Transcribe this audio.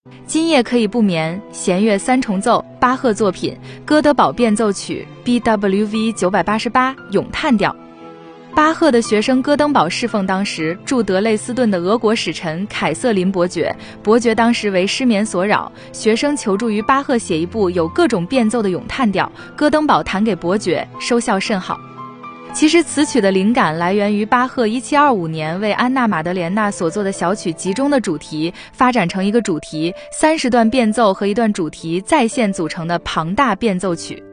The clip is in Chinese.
今夜可以不眠，弦乐三重奏，巴赫作品，哥德堡变奏曲 BWV 988咏叹调。巴赫的学生戈登堡侍奉当时驻德累斯顿的俄国使臣凯瑟琳伯爵，伯爵当时为失眠所扰，学生求助于巴赫写一部有各种变奏的咏叹调，戈登堡弹给伯爵，收效甚好。其实此曲的灵感来源于巴赫1725年为安娜·马德莲娜所做的小曲集中的主题，发展成一个主题30段变奏和一段主题再现组成的庞大变奏曲。